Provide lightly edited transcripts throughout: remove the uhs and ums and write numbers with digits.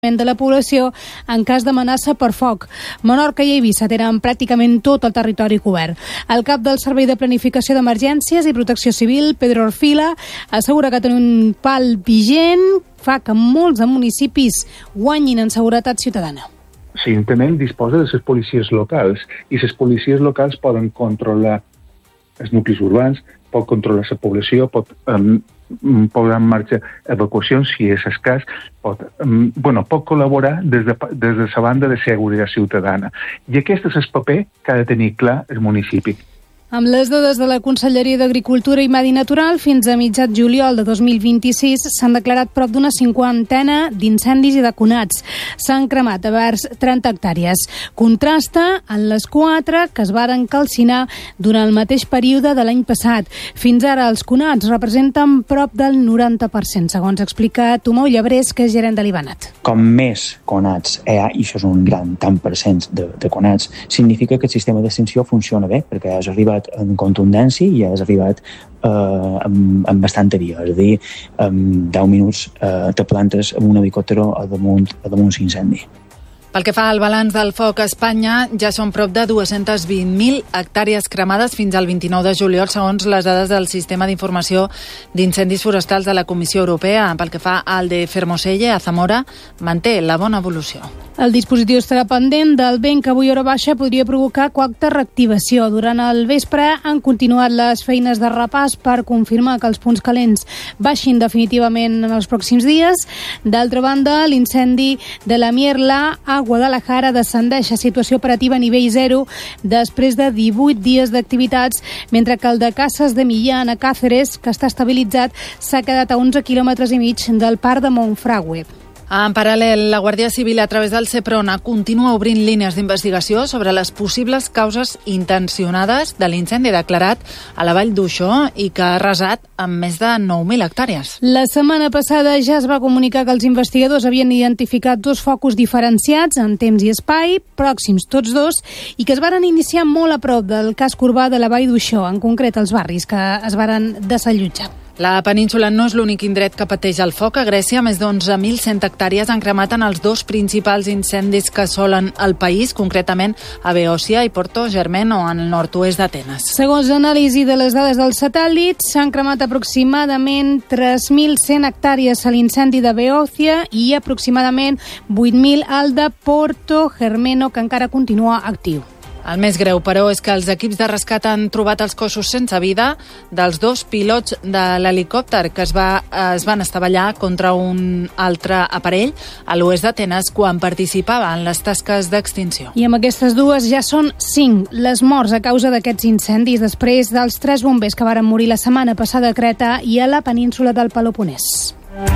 de la població en cas d'amenaça per foc. Menorca i Eivissa tenen pràcticament tot el territori cobert. El cap del Servei de Planificació d'Emergències i Protecció Civil, Pedro Orfila, assegura que tenir un pal vigent fa que molts municipis guanyin en seguretat ciutadana. L'Ajuntament disposa de les policies locals i les policies locals poden controlar els nuclis urbans, pot controlar la població, pot posar en marxa evacuacions si és escàs, pot col·laborar des de la banda de seguretat ciutadana. I aquest és el paper que ha de tenir clar el municipi. Amb les dades de la Conselleria d'Agricultura i Medi Natural, fins a mitjan juliol de 2026 s'han declarat prop d'una 50 d'incendis i de conats. S'han cremat a vers 30 hectàrees. Contrasta en les 4 que es varen calcinar durant el mateix període de l'any passat. Fins ara els conats representen prop del 90%, segons explica Tomeu Llebrés, que és gerent de l'Ibanat. Com més conats hi ha, i això és un gran tant per cent de conats, significa que el sistema d'extinció funciona bé, perquè has arribat en contundència i has arribat amb bastanta via, és a dir, en 10 minuts te plantes amb un helicòpter damunt l'incendi. Pel que fa al balanç del foc a Espanya, ja són prop de 220.000 hectàrees cremades fins al 29 de juliol, segons les dades del Sistema d'Informació d'Incendis Forestals de la Comissió Europea. Pel que fa al de Fermoselle, a Zamora, manté la bona evolució. El dispositiu estarà pendent del vent que avui hora baixa podria provocar qualque reactivació. Durant el vespre han continuat les feines de repàs per confirmar que els punts calents baixin definitivament en els pròxims dies. D'altra banda, l'incendi de la Mierla a Guadalajara descendeix a situació operativa a nivell 0 després de 18 dies d'activitats, mentre que el de Casas de Millán a Cáceres, que està estabilitzat, s'ha quedat a 11 quilòmetres i mig del parc de Monfragüe. En paral·lel, la Guàrdia Civil, a través del Seprona, continua obrint línies d'investigació sobre les possibles causes intencionades de l'incendi declarat a la Vall d'Uixó i que ha arrasat amb més de 9.000 hectàrees. La setmana passada ja es va comunicar que els investigadors havien identificat 2 focus diferenciats en temps i espai, pròxims tots dos, i que es varen iniciar molt a prop del casc urbà de la Vall d'Uixó, en concret els barris que es varen desallotjar. La península no és l'únic indret que pateix el foc. A Grècia, més d'11.100 hectàrees han cremat en els 2 principals incendis que assolen el país, concretament a Beòcia i Porto Germano, en el nord-oest d'Atenes. Segons l'anàlisi de les dades del satèl·lit, s'han cremat aproximadament 3.100 hectàrees a l'incendi de Beòcia i aproximadament 8.000 al de Porto Germano, que encara continua actiu. El més greu, però, és que els equips de rescat han trobat els cossos sense vida dels 2 pilots de l'helicòpter que es van estavellar contra un altre aparell a l'oest d'Atenes quan participava en les tasques d'extinció. I amb aquestes dues ja són 5 les morts a causa d'aquests incendis després dels 3 bombers que varen morir la setmana passada a Creta i a la península del Peloponès.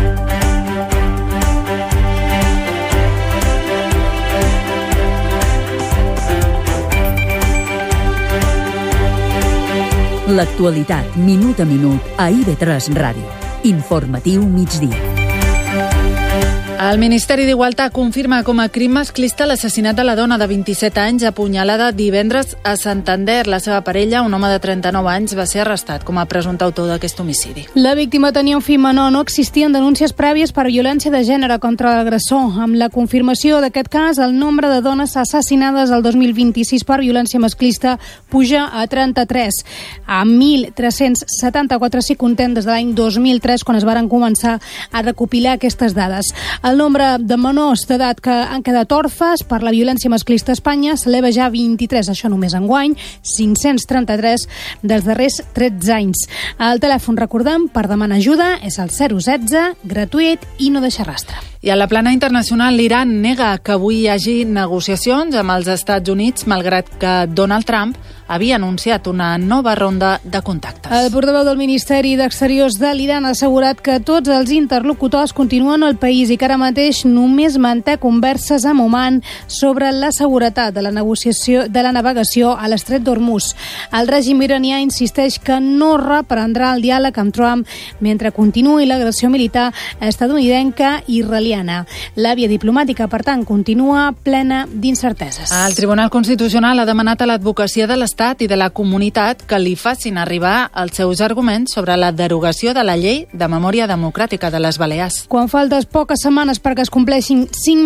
L'actualitat, minut a minut, a IB3 Ràdio. Informatiu migdia. El Ministeri d'Igualtat confirma com a crim masclista l'assassinat de la dona de 27 anys apunyalada divendres a Santander. La seva parella, un home de 39 anys, va ser arrestat com a presumpte autor d'aquest homicidi. La víctima tenia un fill menor. No existien denúncies prèvies per violència de gènere contra l'agressor. Amb la confirmació d'aquest cas, el nombre de dones assassinades el 2026 per violència masclista puja a 33. A 1.374 si comptem des de l'any 2003, quan es varen començar a recopilar aquestes dades. El nombre de menors d'edat que han quedat orfes per la violència masclista a Espanya s'eleva ja a 23, això només enguany, 533 dels darrers 13 anys. El telèfon, recordem, per demanar ajuda és el 016, gratuït i no deixa rastre. I a la plana internacional, l'Iran nega que avui hi hagi negociacions amb els Estats Units, malgrat que Donald Trump havia anunciat una nova ronda de contactes. El portaveu del Ministeri d'Exteriors de l'Iran ha assegurat que tots els interlocutors continuen al país i que ara mateix només manté converses amb Oman sobre la seguretat de la navegació a l'estret d'Hormuz. El règim iranià insisteix que no reprendrà el diàleg amb Trump mentre continuï l'agressió militar estadounidenca i israeliana. La via diplomàtica, per tant, continua plena d'incerteses. El Tribunal Constitucional ha demanat a l'advocacia de l'Estat l'Estat i de la comunitat que li facin arribar els seus arguments sobre la derogació de la llei de memòria democràtica de les Balears. Quan faltes poques setmanes perquè es compleixin 5